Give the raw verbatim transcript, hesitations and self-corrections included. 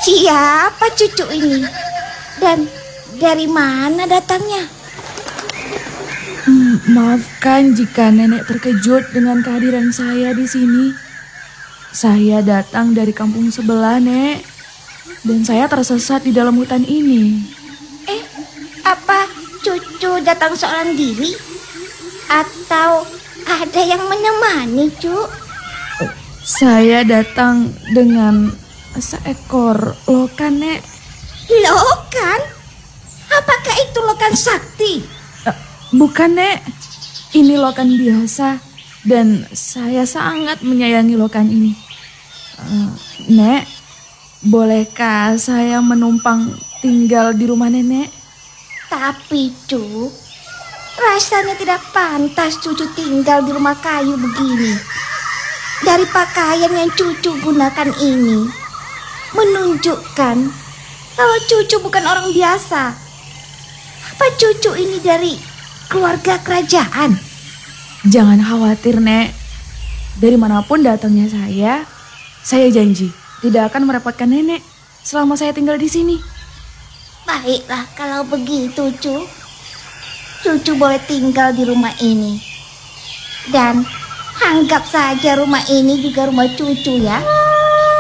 Siapa cucu ini? Dan dari mana datangnya? Hmm, maafkan jika nenek terkejut dengan kehadiran saya di sini. Saya datang dari kampung sebelah, Nek. Dan saya tersesat di dalam hutan ini. Eh, apa cucu datang seorang diri? Atau ada yang menemani, Cu? Saya datang dengan seekor lokan, Nek. Lokan? Apakah itu lokan sakti? Uh, bukan, Nek. Ini lokan biasa. Dan saya sangat menyayangi lokan ini. Uh, Nek, bolehkah saya menumpang tinggal di rumah nenek? Tapi, Cu, rasanya tidak pantas cucu tinggal di rumah kayu begini. Dari pakaian yang cucu gunakan ini menunjukkan bahwa cucu bukan orang biasa. Apa cucu ini dari keluarga kerajaan? Jangan khawatir, Nek. Dari manapun datangnya saya, saya janji tidak akan merepotkan nenek selama saya tinggal di sini. Baiklah kalau begitu, Cu. Cucu boleh tinggal di rumah ini. Dan anggap saja rumah ini juga rumah cucu ya.